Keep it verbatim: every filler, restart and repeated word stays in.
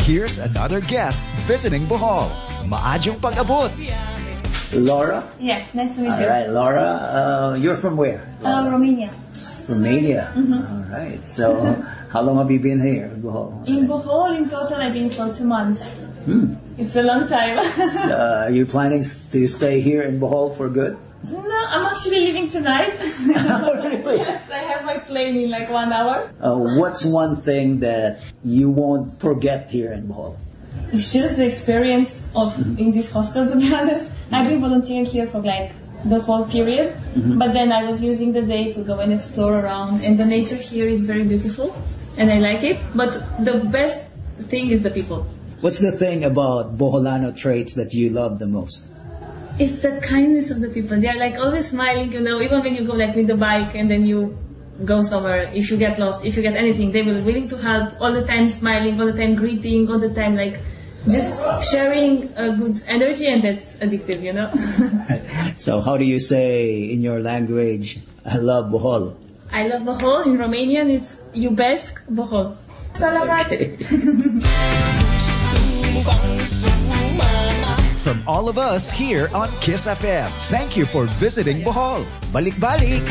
Here's another guest visiting Bohol. Maadyong pag-abot. Laura? Yeah, nice to meet All you. right, Laura, uh, you're from where? Uh, Romania. Romania. Mm-hmm. All right. So, how long have you been here in Bohol? In Bohol, in total, I've been for two months. Hmm. It's a long time. Uh, are you planning to stay here in Bohol for good? No, I'm actually leaving tonight. Oh, really? Yes, I have my plane in like one hour. Uh, what's one thing that you won't forget here in Bohol? It's just the experience of in this hostel, to be honest. I've been volunteering here for like the whole period, Mm-hmm. but then I was using the day to go and explore around, and the nature here is very beautiful, and I like it. But the best thing is the people. What's the thing about Boholano traits that you love the most? It's the kindness of the people. They are like always smiling, you know, even when you go like with the bike and then you go somewhere, if you get lost, if you get anything, they will be willing to help, all the time smiling, all the time greeting, all the time like just sharing a good energy, and that's addictive, you know. So how do you say in your language, I love Bohol? I love Bohol. In Romanian, it's Iubesc Bohol. Salamat. Okay. From all of us here on Kiss F M, thank you for visiting Bohol. Balik-balik!